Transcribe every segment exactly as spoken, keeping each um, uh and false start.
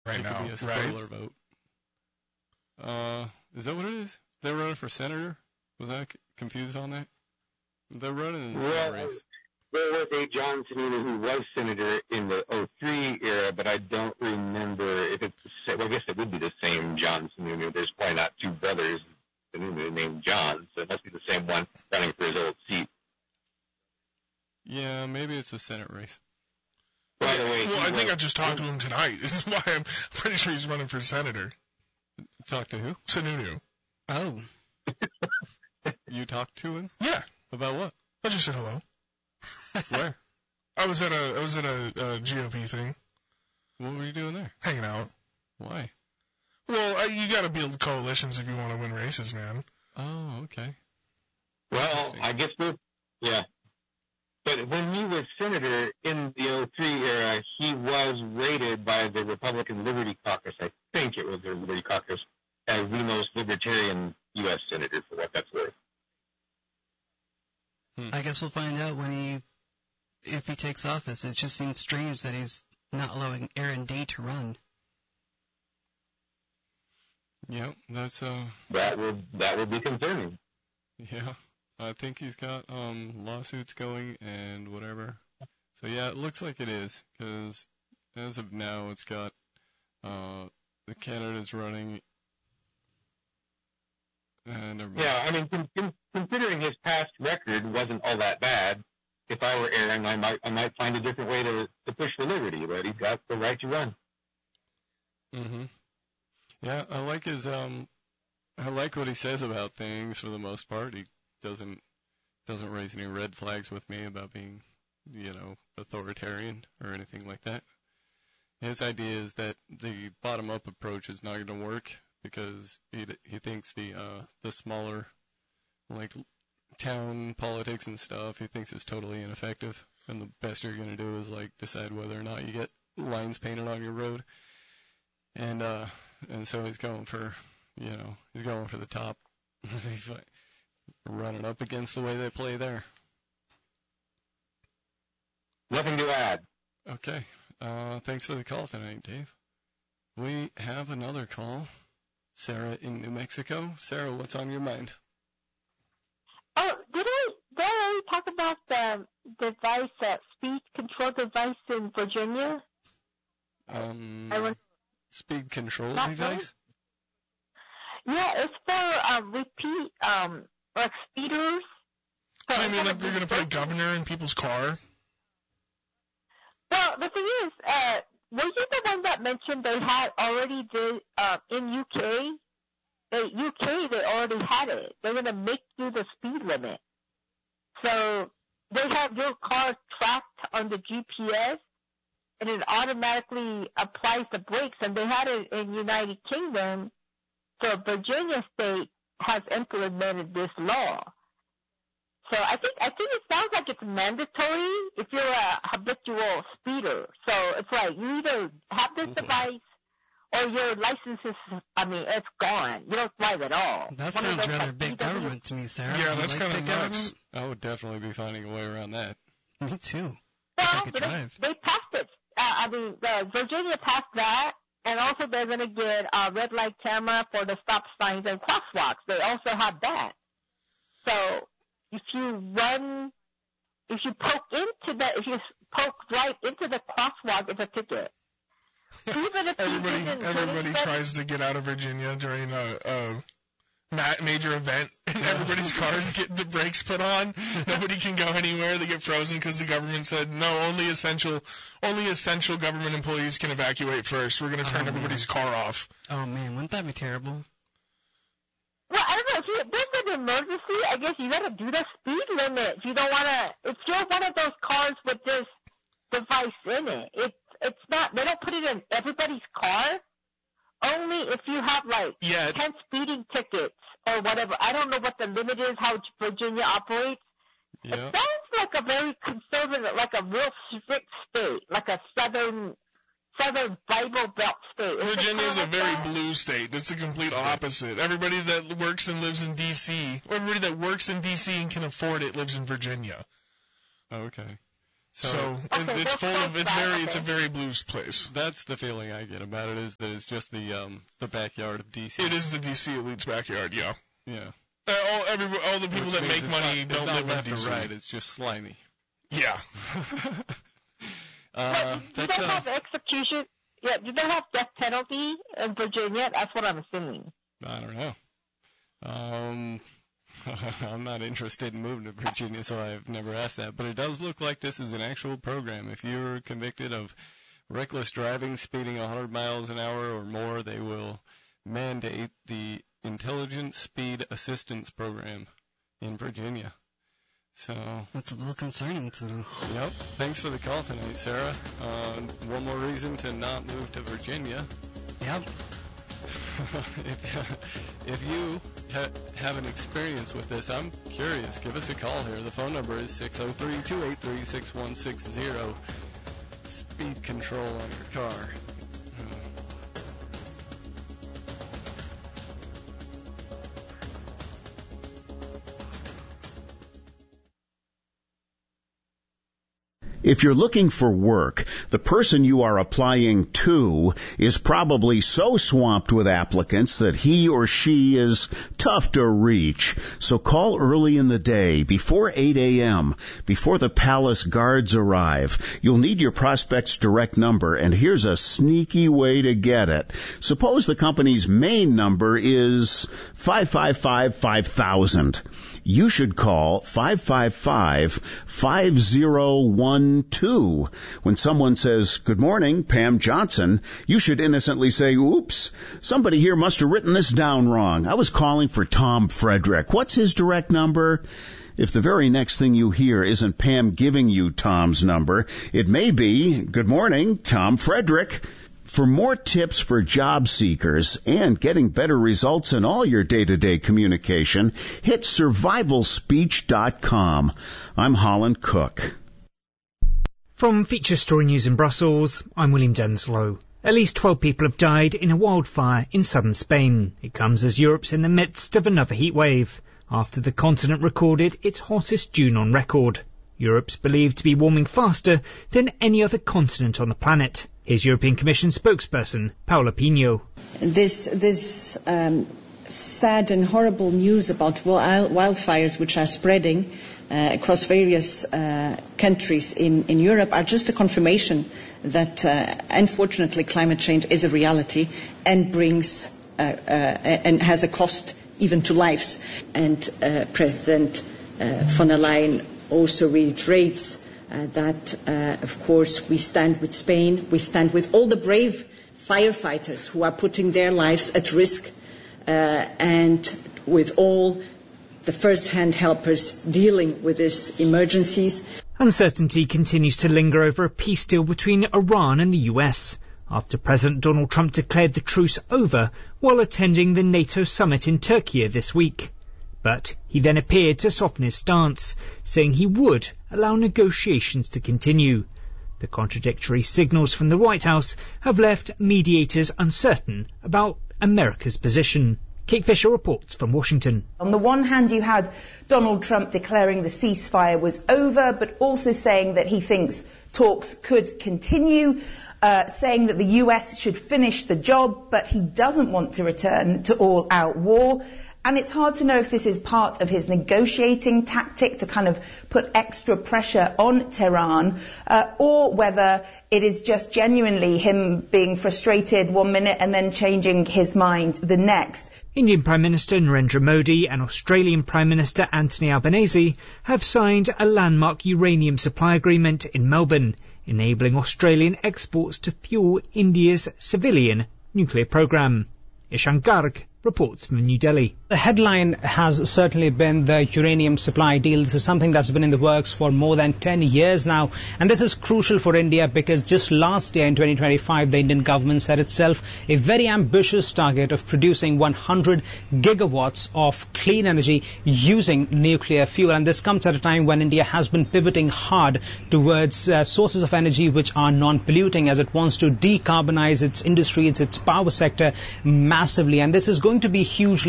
right it now, could be a spoiler right? vote. Uh, is that what it is? They're running for senator? Was I c- confused on that? They're running in the Well, Senate race. there was a John Sununu who was senator in the oh three era, but I don't remember if it's the same. Well, I guess it would be the same John Sununu. There's probably not two brothers Sununu named John, so it must be the same one running for his old seat. Yeah, maybe it's the Senate race. By the way, Well, I think was, I just talked to him tonight. This is why I'm pretty sure he's running for senator. Talk to who? Sununu. Oh. You talked to him? Yeah. About what? I just said hello. Where? I was at a I was at a, a G O P thing. What were you doing there? Hanging out. Why? Well, I, you got to build coalitions if you want to win races, man. Oh, okay. well, I guess we're, yeah. But when he was senator in the oh three era, he was rated by the Republican Liberty Caucus, I think it was the Liberty Caucus, as the most libertarian U S senator, for what that's worth. I guess we'll find out when he, if he takes office. It just seems strange that he's not allowing Aaron Day to run. Yeah, that's, uh, That would that would be concerning. yeah. I think he's got, um, lawsuits going and whatever. So yeah, it looks like it is, because as of now, it's got, uh, the candidates running, and never mind. Yeah, I mean, con- con- considering his past record wasn't all that bad, if I were Aaron, I might I might find a different way to, to push for liberty, but he's got the right to run. Mm-hmm. Yeah, I like his, um, I like what he says about things for the most part. He doesn't, doesn't raise any red flags with me about being, you know, authoritarian or anything like that. His idea is that the bottom-up approach is not going to work because he he thinks the uh the smaller, like, town politics and stuff, he thinks is totally ineffective, and the best you're going to do is, like, decide whether or not you get lines painted on your road. And uh, and so he's going for, you know, he's going for the top. He's like running up against the way they play there. Nothing to add. Okay. Uh, thanks for the call tonight, Dave. We have another call. Sarah in New Mexico. Sarah, what's on your mind? Oh, did I, did I already talk about the device, uh, speed control device in Virginia? Um, I was, speed control Not device? yeah, it's for um, repeat, um, like speeders. So you mean like they're going to put a governor in people's car? Well, the thing is, uh, were you the one that mentioned they had already did, uh, in U K? The U K, they already had it. They're going to make you the speed limit. So they have your car tracked on the G P S, and it automatically applies the brakes. And they had it in United Kingdom. So Virginia State has implemented this law. So I think I think it sounds like it's mandatory if you're a habitual speeder. So it's like you either have this device or your license is, I mean, it's gone. You don't drive at all. That One of sounds those, rather like, big P W. government to me, Sarah. Yeah, You that's like kind of big nuts. I would definitely be finding a way around that. government? Me too. Well, I could they, drive. they passed it. Uh, I mean, uh, Virginia passed that, and also they're going to get a red light camera for the stop signs and crosswalks. They also have that. So if you run, if you poke into the, if you poke right into the crosswalk, it's a ticket. Even if you Everybody, didn't everybody notice that- tries to get out of Virginia during a, a ma- major event, and everybody's cars get the brakes put on. Nobody can go anywhere. They get frozen because the government said no. Only essential, only essential government employees can evacuate first. We're going to turn Oh, everybody's car off. Oh, man, wouldn't that be terrible? Well, I don't know. If you, there's an emergency, I guess you got to do the speed limit. If you don't want to, if you're one of those cars with this device in it, it's it's not. They don't put it in everybody's car. Only if you have like Yeah. ten speeding tickets or whatever. I don't know what the limit is. How Virginia operates. Yeah. It sounds like a very conservative, like a real strict state, like a southern southern Bible Belt state. Is it Virginia is a kinda like very that? blue state. It's the complete opposite. Everybody that works and lives in D C, or everybody that works in D C and can afford it lives in Virginia. Okay. So, so okay, it, it's full of, it's that, very, okay. it's a very blues place. That's the feeling I get about it, is that it's just the um the backyard of D C. It is the D C elite's backyard, yeah. Yeah. Uh, all, every, all the people Which that make money not, don't not live left in D C. Or right, it's just slimy. Yeah. uh, do that's, they uh, have execution? Yeah, do they have death penalty in Virginia? That's what I'm assuming. I don't know. Um, I'm not interested in moving to Virginia, so I've never asked that. But it does look like this is an actual program. If you're convicted of reckless driving, speeding one hundred miles an hour or more, they will mandate the Intelligent Speed Assistance Program in Virginia. So that's a little concerning to me. Yep. Thanks for the call tonight, Sarah. Uh, one more reason to not move to Virginia. Yep. if, if you ha- have an experience with this, I'm curious. Give us a call here. The phone number is six oh three, two eight three, six one six zero. Speed control on your car. If you're looking for work, the person you are applying to is probably so swamped with applicants that he or she is tough to reach. So call early in the day, before eight a.m., before the palace guards arrive. You'll need your prospect's direct number, and here's a sneaky way to get it. Suppose the company's main number is five five five, five thousand. You should call five five five, five oh one two. When someone says, "Good morning, Pam Johnson," you should innocently say, "Oops, somebody here must have written this down wrong. I was calling for Tom Frederick. What's his direct number?" If the very next thing you hear isn't Pam giving you Tom's number, it may be, "Good morning, Tom Frederick." For more tips for job seekers and getting better results in all your day-to-day communication, hit survival speech dot com. I'm Holland Cook. From Feature Story News in Brussels, I'm William Denslow. At least twelve people have died in a wildfire in southern Spain. It comes as Europe's in the midst of another heatwave, after the continent recorded its hottest June on record. Europe's believed to be warming faster than any other continent on the planet. Here's European Commission spokesperson Paula Pinho. This, this um, sad and horrible news about wild, wildfires which are spreading uh, across various uh, countries in, in Europe are just a confirmation that, uh, unfortunately, climate change is a reality and brings uh, uh, and has a cost even to lives. And uh, President uh, von der Leyen also reiterates uh, that, uh, of course, we stand with Spain, we stand with all the brave firefighters who are putting their lives at risk, uh, and with all the first-hand helpers dealing with these emergencies. Uncertainty continues to linger over a peace deal between Iran and the U S after President Donald Trump declared the truce over while attending the NATO summit in Turkey this week. But he then appeared to soften his stance, saying he would allow negotiations to continue. The contradictory signals from the White House have left mediators uncertain about America's position. Kate Fisher reports from Washington. On the one hand, you had Donald Trump declaring the ceasefire was over, but also saying that he thinks talks could continue, uh, saying that the U S should finish the job, but he doesn't want to return to all-out war. And it's hard to know if this is part of his negotiating tactic to kind of put extra pressure on Tehran, uh, or whether it is just genuinely him being frustrated one minute and then changing his mind the next. Indian Prime Minister Narendra Modi and Australian Prime Minister Anthony Albanese have signed a landmark uranium supply agreement in Melbourne, enabling Australian exports to fuel India's civilian nuclear program. Ishan Garg reports from New Delhi. The headline has certainly been the uranium supply deal. This is something that's been in the works for more than ten years now. And this is crucial for India because just last year in twenty twenty-five, the Indian government set itself a very ambitious target of producing one hundred gigawatts of clean energy using nuclear fuel. And this comes at a time when India has been pivoting hard towards uh, sources of energy which are non-polluting as it wants to decarbonize its industry, its, its power sector massively. And this is going to be hugely helpful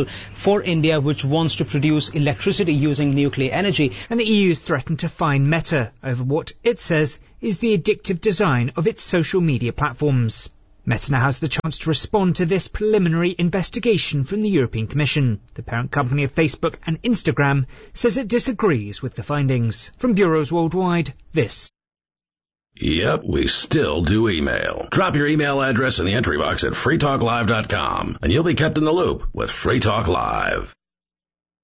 example, for India, which wants to produce electricity using nuclear energy. And the E U's threatened to fine Meta over what it says is the addictive design of its social media platforms. Meta now has the chance to respond to this preliminary investigation from the European Commission. The parent company of Facebook and Instagram says it disagrees with the findings. From bureaus worldwide, this. Yep, we still do email. Drop your email address in the entry box at free talk live dot com, and you'll be kept in the loop with Free Talk Live.